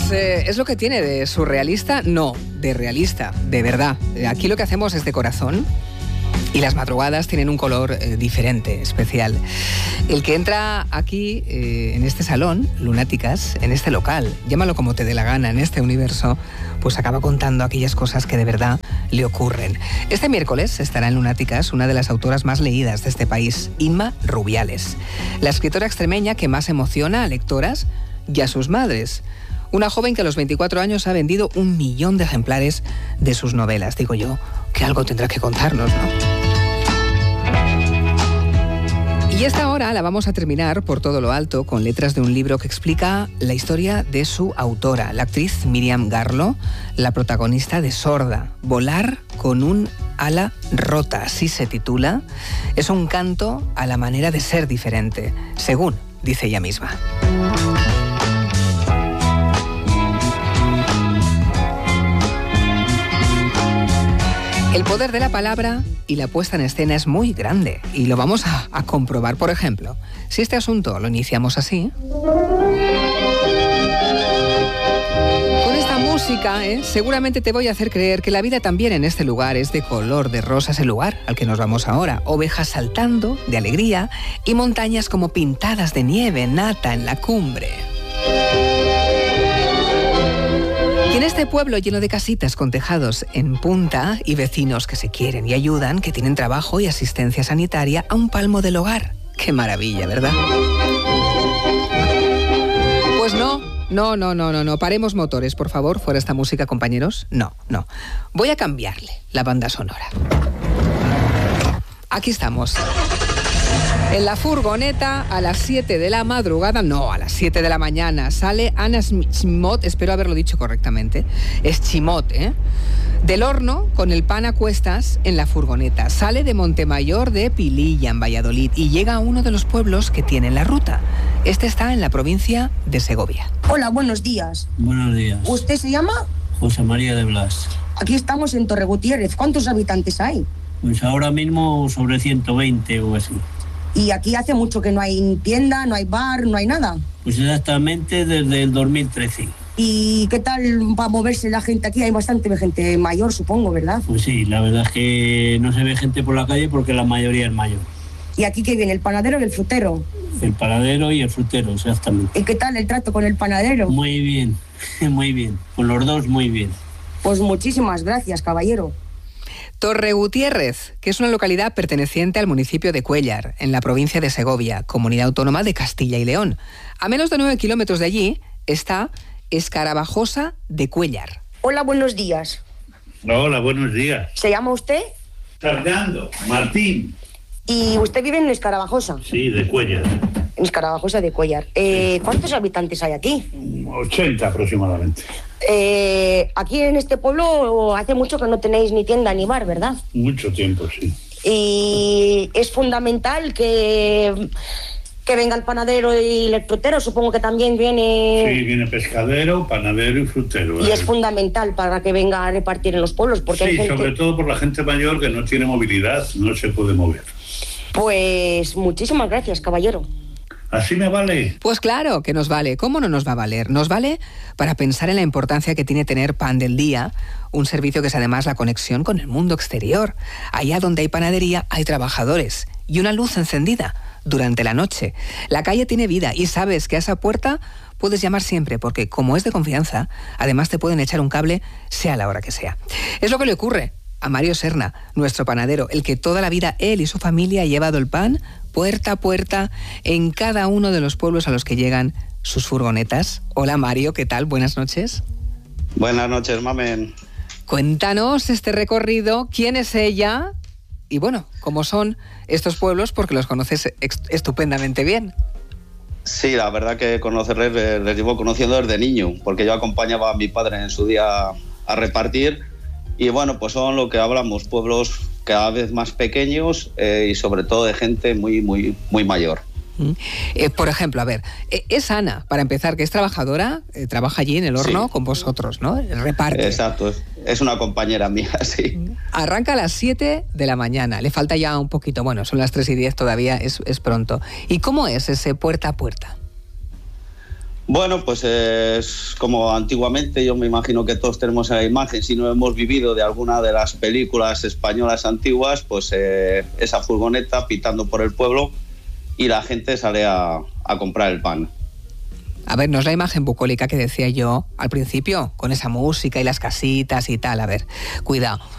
Pues es lo que tiene de surrealista, no, de realista, de verdad. Aquí lo que hacemos es de corazón y las madrugadas tienen un color diferente, especial. El que entra aquí, en este salón, Lunáticas, en este local, llámalo como te dé la gana, en este universo, pues acaba contando aquellas cosas que de verdad le ocurren. Este miércoles estará en Lunáticas una de las autoras más leídas de este país, Inma Rubiales, la escritora extremeña que más emociona a lectoras y a sus madres. Una joven que a los 24 años ha vendido 1 millón de ejemplares de sus novelas. Digo yo, que algo tendrá que contarnos, ¿no? Y esta hora la vamos a terminar por todo lo alto con letras de un libro que explica la historia de su autora, la actriz Miriam Garlo, la protagonista de Sorda, Volar con un ala rota, así se titula. Es un canto a la manera de ser diferente, según dice ella misma. El poder de la palabra y la puesta en escena es muy grande y lo vamos a comprobar. Por ejemplo, si este asunto lo iniciamos así, con esta música, seguramente te voy a hacer creer que la vida también en este lugar es de color de rosas, el lugar al que nos vamos ahora. Ovejas saltando de alegría y montañas como pintadas de nieve, nata en la cumbre. Y en este pueblo lleno de casitas con tejados en punta y vecinos que se quieren y ayudan, que tienen trabajo y asistencia sanitaria a un palmo del hogar. ¡Qué maravilla!, ¿verdad? Pues no. Paremos motores, por favor, fuera esta música, compañeros. No. Voy a cambiarle la banda sonora. Aquí estamos. En la furgoneta, a las 7 de la madrugada, no, a las 7 de la mañana, sale Ana Schimot, espero haberlo dicho correctamente, Schimot, del horno con el pan a cuestas en la furgoneta. Sale de Montemayor de Pililla, en Valladolid, y llega a uno de los pueblos que tienen la ruta. Este está en la provincia de Segovia. Hola, buenos días. Buenos días. ¿Usted se llama? José María de Blas. Aquí estamos en Torre Gutiérrez. ¿Cuántos habitantes hay? Pues ahora mismo sobre 120 o así. ¿Y aquí hace mucho que no hay tienda, no hay bar, no hay nada? Pues exactamente desde el 2013. ¿Y qué tal para moverse la gente aquí? Hay bastante gente mayor, supongo, ¿verdad? Pues sí, la verdad es que no se ve gente por la calle porque la mayoría es mayor. ¿Y aquí qué viene, el panadero y el frutero? El panadero y el frutero, exactamente. ¿Y qué tal el trato con el panadero? Muy bien. Con los dos, muy bien. Pues muchísimas gracias, caballero. Torre Gutiérrez, que es una localidad perteneciente al municipio de Cuéllar, en la provincia de Segovia, comunidad autónoma de Castilla y León. A menos de 9 kilómetros de allí está Escarabajosa de Cuéllar. Hola, buenos días. Hola, buenos días. ¿Se llama usted? Fernando Martín. ¿Y usted vive en Escarabajosa? Sí, de Cuéllar. En Escarabajosa de Cuéllar. ¿Cuántos habitantes hay aquí? 80 aproximadamente. Aquí en este pueblo hace mucho que no tenéis ni tienda ni bar, ¿verdad? Mucho tiempo, sí. Y es fundamental que venga el panadero y el frutero. Supongo que también viene... Sí, viene pescadero, panadero y frutero. Y es fundamental para que venga a repartir en los pueblos, porque sí, hay gente... sobre todo por la gente mayor que no tiene movilidad, no se puede mover. Pues muchísimas gracias, caballero. ¿Así me vale? Pues claro que nos vale. ¿Cómo no nos va a valer? Nos vale para pensar en la importancia que tiene tener Pan del Día, un servicio que es además la conexión con el mundo exterior. Allá donde hay panadería hay trabajadores y una luz encendida durante la noche. La calle tiene vida y sabes que a esa puerta puedes llamar siempre porque, como es de confianza, además te pueden echar un cable sea la hora que sea. Es lo que le ocurre a Mario Serna, nuestro panadero, el que toda la vida él y su familia ha llevado el pan puerta a puerta en cada uno de los pueblos a los que llegan sus furgonetas. Hola Mario, ¿qué tal? Buenas noches. Buenas noches, mamen. Cuéntanos este recorrido, quién es ella y bueno, cómo son estos pueblos porque los conoces estupendamente bien. Sí, la verdad que conocerles les llevo conociendo desde niño, porque yo acompañaba a mi padre en su día a repartir. Y bueno, pues son lo que hablamos, pueblos cada vez más pequeños y sobre todo de gente muy mayor. Por ejemplo, a ver, es Ana, para empezar, que es trabajadora, trabaja allí en el horno Sí. con vosotros, ¿no? Reparte. Exacto, es una compañera mía, sí. Arranca a las 7 de la mañana, le falta ya un poquito, bueno, son las 3:10 todavía, es pronto. ¿Y cómo es ese puerta a puerta? Bueno, pues es como antiguamente, yo me imagino que todos tenemos la imagen, si no hemos vivido de alguna de las películas españolas antiguas, pues esa furgoneta pitando por el pueblo y la gente sale a comprar el pan. A ver, no es la imagen bucólica que decía yo al principio, con esa música y las casitas y tal. A ver, cuidado.